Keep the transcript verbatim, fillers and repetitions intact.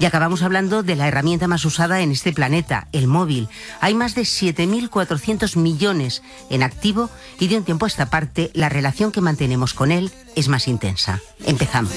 Y acabamos hablando de la herramienta más usada en este planeta, el móvil. Hay más de siete mil cuatrocientos millones en activo y de un tiempo a esta parte la relación que mantenemos con él es más intensa. Empezamos.